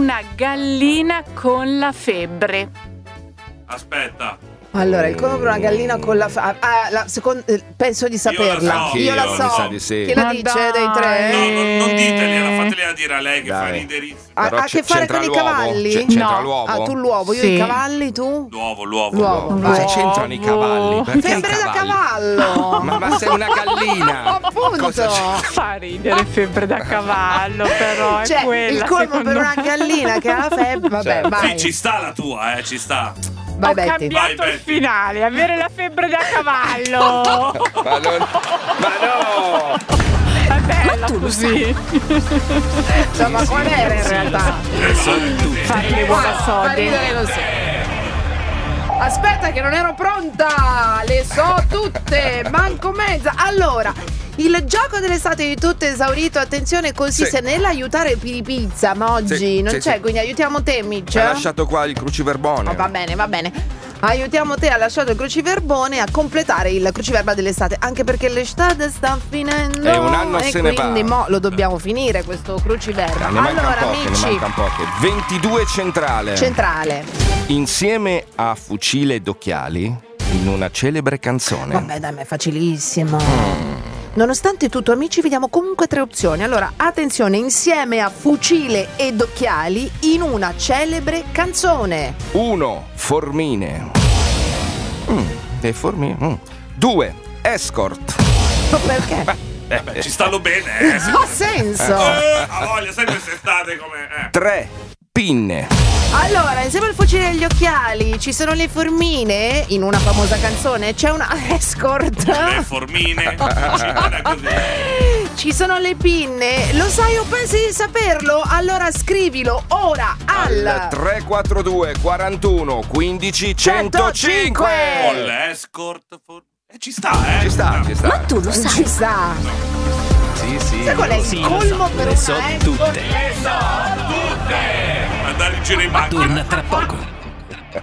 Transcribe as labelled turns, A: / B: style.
A: una gallina con la febbre?
B: Aspetta.
C: Allora, il come per una gallina con la penso di saperla.
B: Io
C: la
B: la
C: so.
B: so.
D: Mi sa di sì.
C: Chi la dice dei tre?
B: No, non diteliela, fatela dire a lei che fa
D: Dai.
B: riderissimo.
C: Ha a che fare
D: c'entra
C: con i
D: l'uovo?
C: cavalli?
D: C'entra
A: No.
D: l'uovo?
C: Ah, tu l'uovo, io
A: Sì.
C: i cavalli, tu?
B: L'uovo.
C: Vai.
D: Cosa c'entrano i cavalli? Perché
C: Febbre
D: i
C: da
D: cavalli?
C: cavallo.
D: Ma sei una gallina.
C: Appunto.
D: Cosa c'è?
A: Fa ridere febbre da cavallo, però è
C: Cioè,
A: quella.
C: il colmo
A: secondo
C: per una
A: me.
C: gallina che ha la febbre. Vabbè,
D: Certo.
C: vai.
B: Sì, ci sta la tua, ci sta.
C: Vai,
A: Ho
C: Betty.
A: cambiato
B: Vai,
A: il
B: Betty.
A: finale, avere la febbre da cavallo.
D: Ma no!
A: È bella così.
C: Insomma, qual era in realtà?
A: Fare le uova
C: Fa
A: sode.
C: ridere così. Aspetta che non ero pronta. Le so tutte. Manco mezza. Allora, il gioco dell'estate di tutto esaurito, attenzione, consiste
D: Sì.
C: nell'aiutare Piripizza, ma oggi
D: Sì,
C: non
D: sì,
C: c'è,
D: sì.
C: quindi aiutiamo te, Mitch.
D: Hai lasciato qua il cruciverbone.
C: Oh, va bene. Aiutiamo te, ha lasciato il cruciverbone a completare il cruciverba dell'estate, anche perché l'estate sta finendo
D: E un anno
C: e
D: se ne va.
C: quindi mo lo dobbiamo finire questo cruciverba.
D: Ne mancano
C: Allora,
D: poche,
C: amici,
D: ne mancano poche. 22 centrale.
C: centrale.
D: Insieme a Fucile ed Occhiali in una celebre canzone.
C: Vabbè, dai, ma è facilissimo. Nonostante tutto, amici, vediamo comunque tre opzioni. Allora, attenzione, insieme a Fucile ed Occhiali in una celebre canzone.
D: 1. Formine. E formine. 2. Escort.
C: Ma perché?
B: Vabbè, ci stanno bene,
C: Ha senso.
B: Ha voglia, sai quest'estate come.
D: 3. Pinne.
C: Allora, insieme al Fucile e agli Occhiali ci sono le formine in una famosa canzone. C'è una escort.
B: Le formine. Così.
C: Ci sono le pinne. Lo sai o pensi di saperlo? Allora scrivilo ora al
D: 342 41 15 105.
B: Con l'escort. Ci sta,
D: Ci sta.
C: Ma tu lo sai. Ci sta.
D: Sì.
C: Sai qual è il colmo per una escort?
B: Andare in giro in macchina.
E: Torna tra poco.